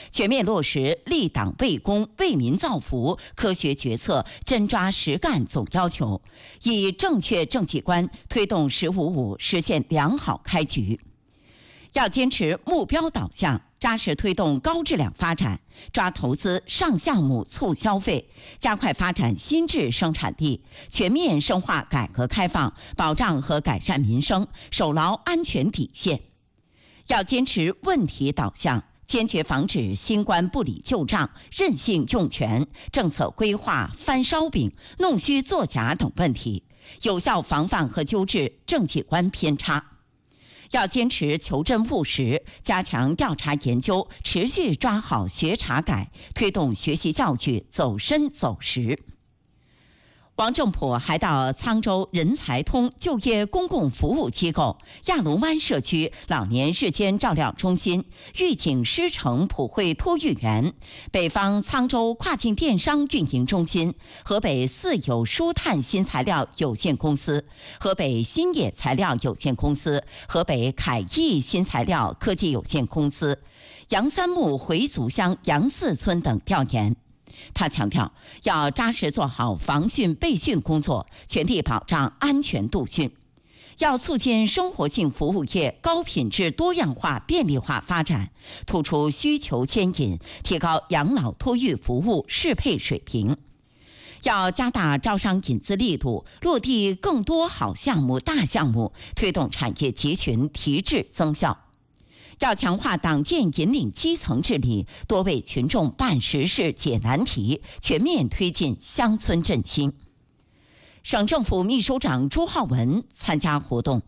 全面落实立党为公、为民造福、科学决策、真抓实干总要求，以正确政绩观推动“十五五”实现良好开局。要坚持目标导向，扎实推动高质量发展，抓投资、上项目、促消费，加快发展新质生产力，全面深化改革开放，保障和改善民生，守牢安全底线。要坚持问题导向，坚决防止新官不理旧账、任性用权、政策规划翻烧饼、弄虚作假等问题，有效防范和纠正政绩观偏差。要坚持求真务实，加强调查研究，持续抓好学查改，推动学习教育走深走实。王正普还到沧州人才通就业公共服务机构、亚龙湾社区老年日间照料中心、玉井狮城普惠托育园、北方沧州跨境电商运营中心、河北四有输碳新材料有限公司、河北新野材料有限公司、河北凯益新材料科技有限公司、杨三木回族乡杨四村等调研。他强调，要扎实做好防汛备汛工作，全力保障安全度汛。要促进生活性服务业高品质多样化便利化发展，突出需求牵引，提高养老托育服务适配水平。要加大招商引资力度，落地更多好项目、大项目，推动产业集群提质增效。要强化党建引领基层治理，多为群众办实事、解难题，全面推进乡村振兴。省政府秘书长朱浩文参加活动。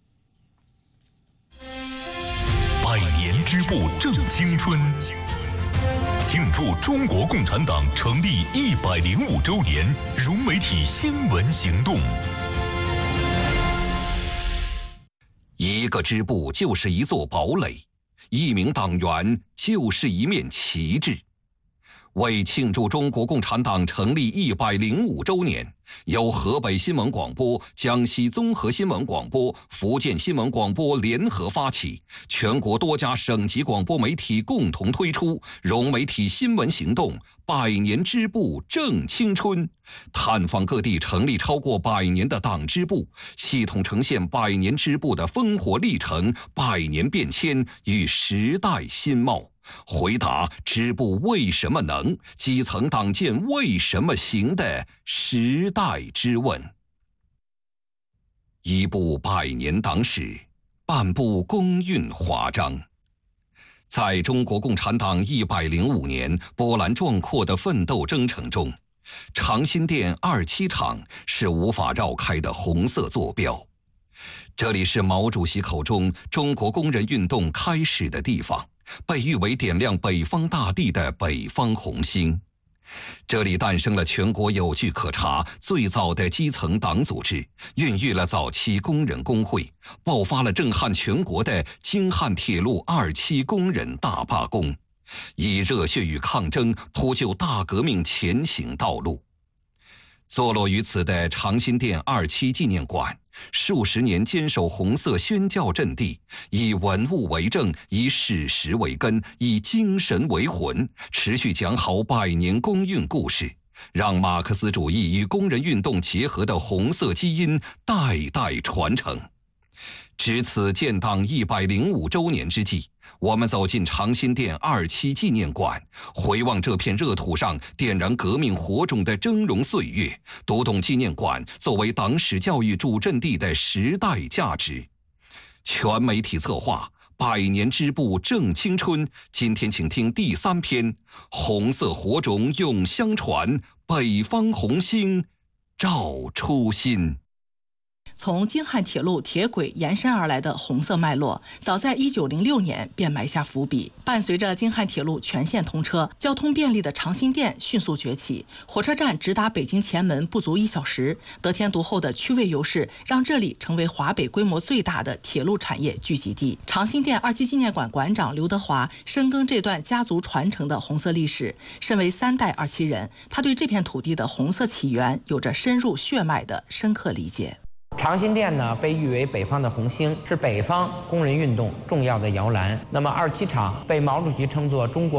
百年织布正青春，庆祝中国共产党成立105周年融媒体新闻行动。 一个支部就是一座堡垒，一名党员就是一面旗帜。为庆祝中国共产党成立105周年，由河北新闻广播、江西综合新闻广播、福建新闻广播联合发起，全国多家省级广播媒体共同推出融媒体新闻行动百年支部正青春，探访各地成立超过100年的党支部，系统呈现100年支部的烽火历程、100年变迁与时代新貌，回答支部为什么能、基层党建为什么行的时代之问。一部100年党史，半部公运华章。在中国共产党105年波澜壮阔的奋斗征程中，长辛店27厂是无法绕开的红色坐标。这里是毛主席口中中国工人运动开始的地方，被誉为点亮北方大地的北方红星。这里诞生了全国有据可查最早的基层党组织，孕育了早期工人工会，爆发了震撼全国的京汉铁路2期工人大罢工，以热血与抗争铺就大革命前行道路。坐落于此的长辛店2期纪念馆，数十年坚守红色宣教阵地，以文物为证，以史实为根，以精神为魂，持续讲好100年工运故事，让马克思主义与工人运动结合的红色基因代代传承。值此建党105周年之际，我们走进长辛店2期纪念馆，回望这片热土上点燃革命火种的峥嵘岁月，读懂纪念馆作为党史教育主阵地的时代价值。全媒体策划100年支部正青春，今天请听第3篇：红色火种永相传，北方红星照初心。 从京汉铁路铁轨延伸而来的红色脉络，早在1906年便埋下伏笔。伴随着京汉铁路全线通车，交通便利的长辛店迅速崛起。火车站直达北京前门不足1小时，得天独厚的区位优势让这里成为华北规模最大的铁路产业聚集地。长辛店2期纪念馆馆长刘德华深耕这段家族传承的红色历史，身为3代2期人，他对这片土地的红色起源有着深入血脉的深刻理解。 长辛店呢，被誉为北方的红星，是北方工人运动重要的摇篮。那么2期厂被毛主席称作中国